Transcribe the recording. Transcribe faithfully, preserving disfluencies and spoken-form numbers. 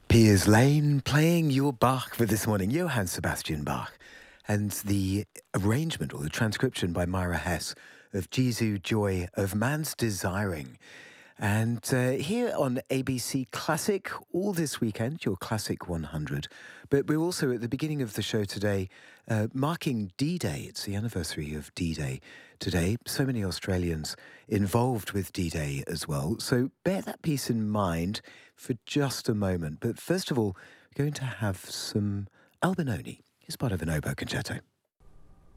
Piers Lane playing your Bach for this morning, Johann Sebastian Bach, and the arrangement or the transcription by Myra Hess of Jesu Joy of Man's Desiring. And uh, here on A B C Classic, all this weekend, your Classic one hundred. But we're also at the beginning of the show today, uh, marking D-Day. It's the anniversary of D-Day today. So many Australians involved with D-Day as well. So bear that piece in mind for just a moment. But first of all, we're going to have some Albinoni. It's part of an oboe concerto.